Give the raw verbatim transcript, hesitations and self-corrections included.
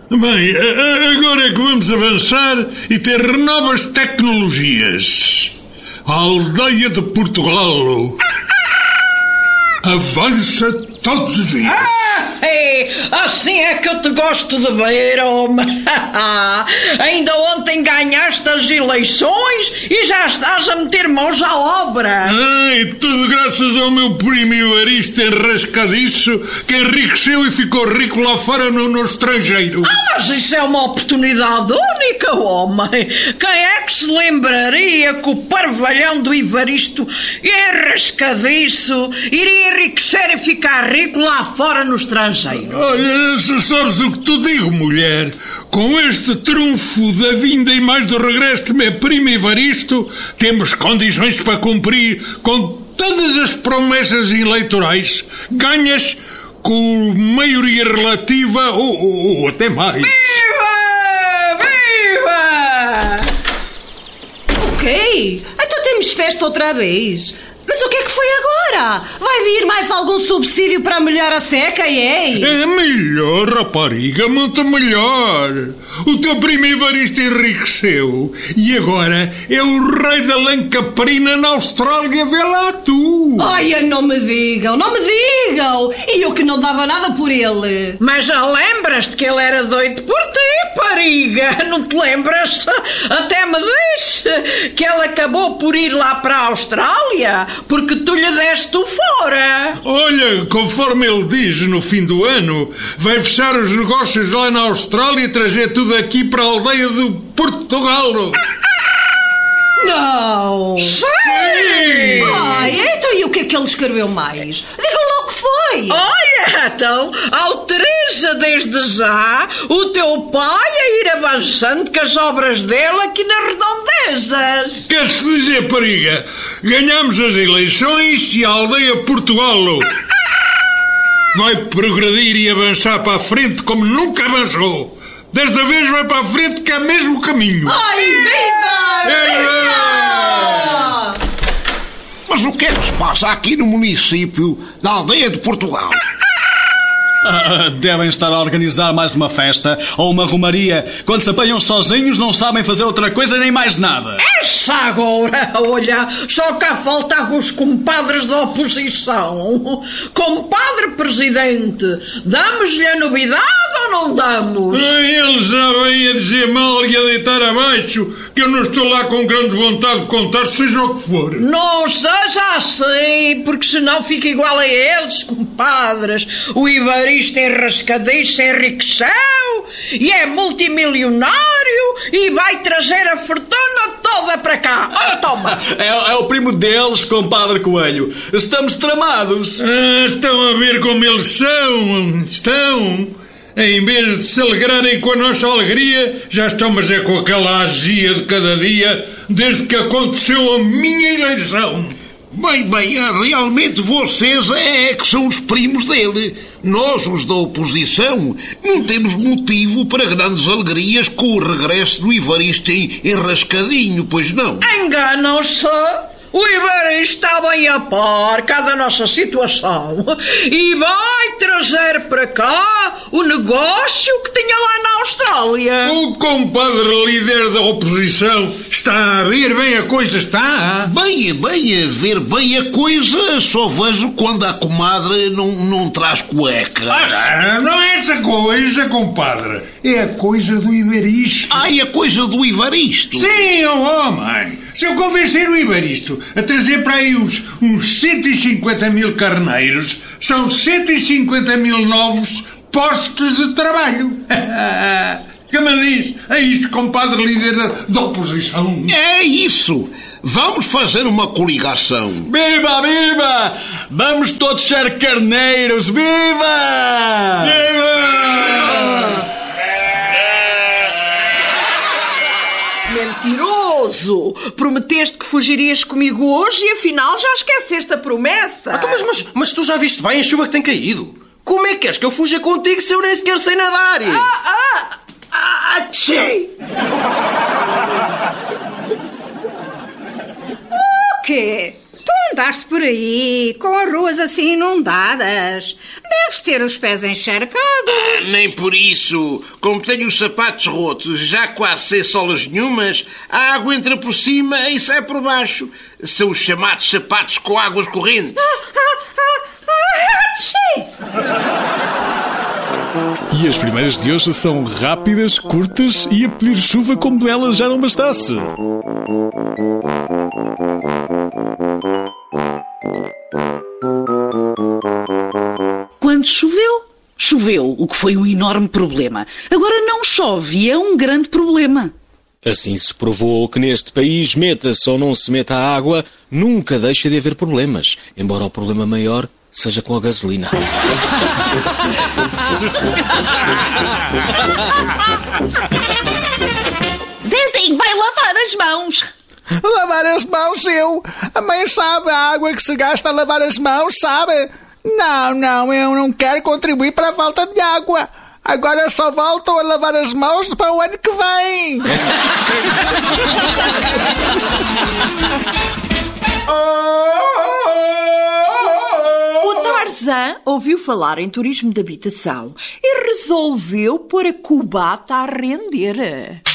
Bem, agora é que vamos avançar e ter novas tecnologias. A aldeia de Portugal avança todos os dias. Ah, é, assim é que eu te gosto de ver, homem. Ainda ontem ganhaste as eleições e já estás a meter mãos à obra. Ai, tudo graças ao meu primo Evaristo enrascadiço, que enriqueceu e ficou rico lá fora no, no estrangeiro. Ah, mas isso é uma oportunidade única, homem. Quem é que se lembraria que o parvalhão do Evaristo enrascadiço iria enriquecer e ficar rico lá fora no estrangeiro? Olha, sabes o que tu digo, mulher? Com este trunfo da vinda e mais do regresso de meu primo Evaristo, temos condições para cumprir com todas as promessas eleitorais ganhas com maioria relativa ou, ou, ou até mais. Viva! Viva! O quê? Então temos festa outra vez. Mas o que é que foi agora? Vai vir mais algum subsídio para molhar a seca, é? É melhor, rapariga, muito melhor. O teu primo Evaristo enriqueceu e agora é o rei da lã caprina na Austrália, vê lá tu. Ai, não me digam, não me digam. E eu que não dava nada por ele. Mas já lembras-te que ele era doido por ti, pariga? Não te lembras? Até me disse que ele acabou por ir lá para a Austrália porque tu lhe deste o fora. Olha, conforme ele diz, no fim do ano vai fechar os negócios lá na Austrália e trazer tudo aqui para a aldeia do Portugal. Não! Sim! Ai, então e o que é que ele escreveu mais? Digam lá o que foi! Olha, então, autoriza desde já o teu pai a ir avançando com as obras dele aqui nas redondezas. Quer-se dizer, pariga, ganhamos as eleições e a aldeia Portugal vai progredir e avançar para a frente como nunca avançou. Desta vez vai para a frente que é mesmo caminho. Ai, viva! Viva! Mas o que é que se passa aqui no município da aldeia de Portugal? Ah, devem estar a organizar mais uma festa ou uma romaria. Quando se apanham sozinhos não sabem fazer outra coisa nem mais nada. Essa agora, olha, só cá faltavam os compadres da oposição. Compadre presidente, damos-lhe a novidade ou não damos? Eles já vêm a dizer mal e a deitar abaixo que eu não estou lá com grande vontade de contar, seja o que for. Não seja assim, porque senão fica igual a eles, compadres. O Evaristo enrascadiço enriqueceu e é multimilionário e vai trazer a fortuna toda para cá. Ora, toma! É, é o primo deles, compadre Coelho. Estamos tramados. Ah, estão a ver como eles são. Estão. Em vez de se alegrarem com a nossa alegria, já estão, mas é com aquela azia de cada dia, desde que aconteceu a minha eleição. Bem, bem, realmente vocês é que são os primos dele. Nós, os da oposição, não temos motivo para grandes alegrias com o regresso do Evaristo enrascadinho, pois não? Enganam-se. O Evaristo está bem a par cá da nossa situação e vai trazer para cá o negócio que tinha lá na Austrália. O compadre líder da oposição está a ver bem a coisa, está? Bem, bem, a ver bem a coisa só vejo quando a comadre não, não traz cueca. Ah, não é essa coisa, compadre. É a coisa do Evaristo. Ai, a coisa do Evaristo? Sim, oh homem. Se eu convencer o Evaristo a trazer para aí uns, uns cento e cinquenta mil carneiros, são cento e cinquenta mil novos postos de trabalho. Que me diz? É isto, compadre líder da, da oposição. É isso. Vamos fazer uma coligação. Viva, viva! Vamos todos ser carneiros. Viva! Viva! Mentiroso! Prometeste que fugirias comigo hoje e afinal já esqueceste a promessa. Então, mas, mas, mas tu já viste bem a chuva que tem caído? Como é que queres que eu fuja contigo se eu nem sequer sei nadar? Ah, ah, ah, tchê! O quê? Tu andaste por aí com as ruas assim inundadas. Deves ter os pés encharcados. Ah, nem por isso. Como tenho os sapatos rotos, já quase sem solas nenhumas, a água entra por cima e sai por baixo. São os chamados sapatos com águas correntes. Ah, ah, ah, ah, E as primeiras de hoje são rápidas, curtas e a pedir chuva como de elas já não bastasse. Quando choveu, choveu, o que foi um enorme problema. Agora não chove e é um grande problema. Assim se provou que neste país, meta-se ou não se meta a água, nunca deixa de haver problemas, embora o problema maior seja com a gasolina. Zezinho, vai lavar as mãos. Lavar as mãos, eu? A mãe sabe a água que se gasta a lavar as mãos, sabe? Não, não, eu não quero contribuir para a falta de água. Agora só volto a lavar as mãos para o ano que vem. O Tarzan ouviu falar em turismo de habitação e resolveu pôr a cubata a render.